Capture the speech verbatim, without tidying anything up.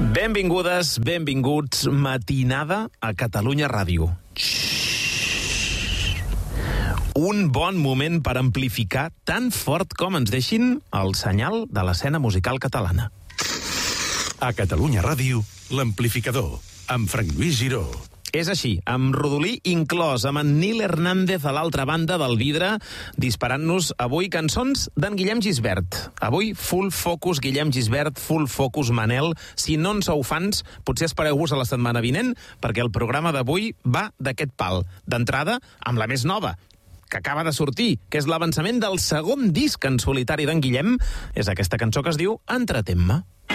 Benvingudes, benvinguts, matinada a Catalunya Ràdio. Un bon moment per amplificar tan fort com ens deixin el senyal de l'escena musical catalana. A Catalunya Ràdio, l'amplificador, amb Frank Lluís Giró. És així, amb Rodolí inclòs, amb en Nil Hernández a l'altra banda del vidre, disparant-nos avui cançons d'en Guillem Gisbert. Avui, full focus Guillem Gisbert, full focus Manel. Si no en sou fans, potser espereu-vos a la setmana vinent, perquè el programa d'avui va d'aquest pal. D'entrada, amb la més nova, que acaba de sortir, que és l'avançament del segon disc en solitari d'en Guillem. És aquesta cançó que es diu Entretén-me.